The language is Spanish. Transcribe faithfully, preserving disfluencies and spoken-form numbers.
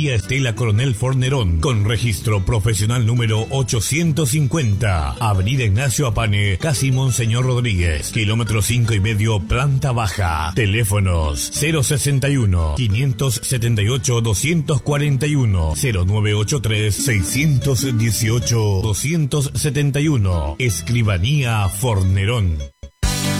Escribaniería Estela Coronel Fornerón, con registro profesional número ochocientos cincuenta, Avenida Ignacio Apane, casi Monseñor Rodríguez, kilómetro cinco y medio, planta baja. Teléfonos cero sesenta y uno, quinientos setenta y ocho, doscientos cuarenta y uno, cero nueve ocho tres, seiscientos dieciocho, doscientos setenta y uno. Escribanía Fornerón.